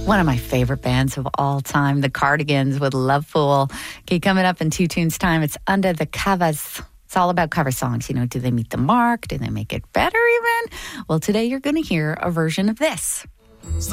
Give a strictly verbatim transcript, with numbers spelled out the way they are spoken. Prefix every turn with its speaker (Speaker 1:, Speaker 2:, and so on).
Speaker 1: One of my favorite bands of all time, the Cardigans with Love Fool. Okay, coming up in two tunes time, it's Under the Covers. It's all about cover songs. You know, do they meet the mark? Do they make it better even? Well, today you're going to hear a version of this.